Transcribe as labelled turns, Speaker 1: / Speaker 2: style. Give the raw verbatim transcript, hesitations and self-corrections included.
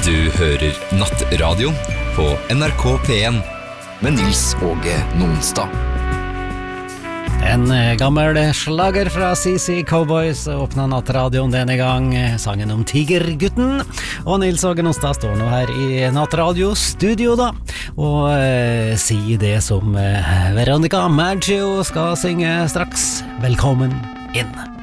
Speaker 1: Du hører Nattradio på N R K P en med Nils Åge Nonstad.
Speaker 2: En gammel slager fra C C Cowboys åpnet Nattradioen denne gang, sangen om Tigergutten. Og Nils Åge Nonstad står nå her i Nattradio-studio da, og eh, sier det som eh, Veronica Maggio skal synge straks. Velkommen inn.